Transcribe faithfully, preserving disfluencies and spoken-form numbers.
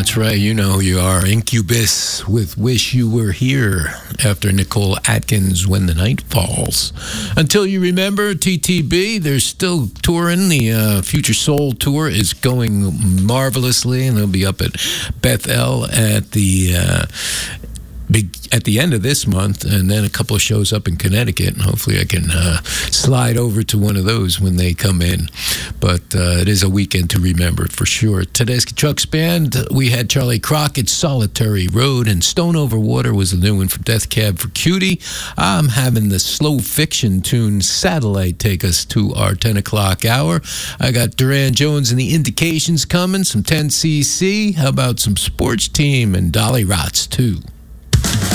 That's right. You know who you are. Incubus with Wish You Were Here after Nicole Atkins, When the Night Falls. Until You Remember, T T B, they're still touring. The uh, Future Soul Tour is going marvelously, and they'll be up at Bethel at the... Uh, Big, at the end of this month, and then a couple of shows up in Connecticut, and hopefully I can uh, slide over to one of those when they come in. But uh, it is a weekend to remember for sure. Tedeschi Trucks Band, we had Charlie Crockett's Solitary Road, and Stone Over Water was the new one from Death Cab for Cutie. I'm having the Slow Fiction tune Satellite take us to our ten o'clock hour. I got Duran Jones and the Indications coming, some ten C C. How about some Sports Team and Dolly Rots too?